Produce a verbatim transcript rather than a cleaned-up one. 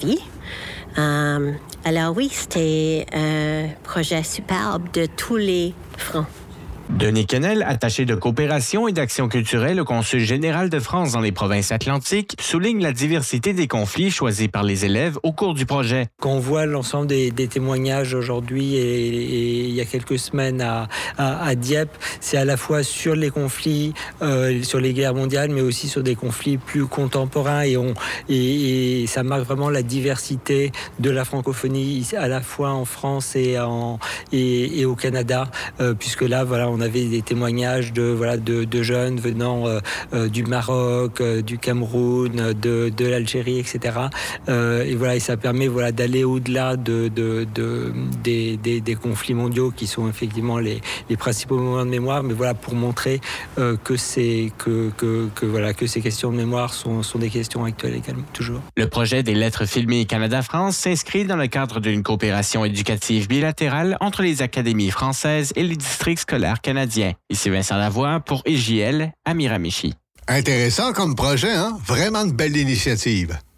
vie. Euh, alors oui, c'était un projet superbe de tous les fronts. Denis Quesnel, attaché de coopération et d'action culturelle au Consul général de France dans les provinces atlantiques, souligne la diversité des conflits choisis par les élèves au cours du projet. Quand on voit l'ensemble des, des témoignages aujourd'hui et, et il y a quelques semaines à, à, à Dieppe, c'est à la fois sur les conflits, euh, sur les guerres mondiales, mais aussi sur des conflits plus contemporains et, on, et, et ça marque vraiment la diversité de la francophonie à la fois en France et, en, et, et au Canada, euh, puisque là, voilà, on avait des témoignages de, voilà, de, de jeunes venant euh, euh, du Maroc, euh, du Cameroun, de, de l'Algérie, et cetera. Euh, et voilà, et ça permet voilà, d'aller au-delà de, de, de, des, des, des conflits mondiaux qui sont effectivement les, les principaux moments de mémoire, mais voilà, pour montrer euh, que, c'est, que, que, que, voilà, que ces questions de mémoire sont, sont des questions actuelles également, toujours. Le projet des lettres filmées Canada-France s'inscrit dans le cadre d'une coopération éducative bilatérale entre les académies françaises et les districts scolaires canadien. Ici Vincent Lavoie pour I J L à Miramichi. Intéressant comme projet, hein? Vraiment une belle initiative.